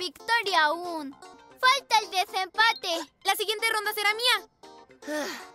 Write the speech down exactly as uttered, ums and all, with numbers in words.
victoria aún. Falta el desempate. La siguiente ronda será mía.